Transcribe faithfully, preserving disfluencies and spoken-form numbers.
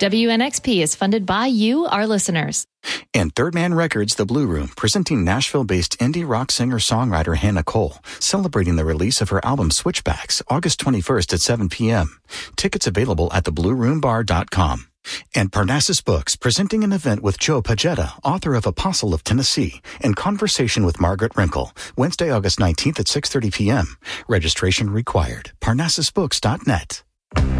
W N X P is funded by you, our listeners. And Third Man Records, The Blue Room, presenting Nashville-based indie rock singer-songwriter Hannah Cole, celebrating the release of her album Switchbacks, August twenty-first at seven p.m. Tickets available at the blue room bar dot com. And Parnassus Books, presenting an event with Joe Pagetta, author of Apostle of Tennessee, in conversation with Margaret Wrinkle, Wednesday, August nineteenth at six thirty p.m. Registration required. Parnassus Books dot net.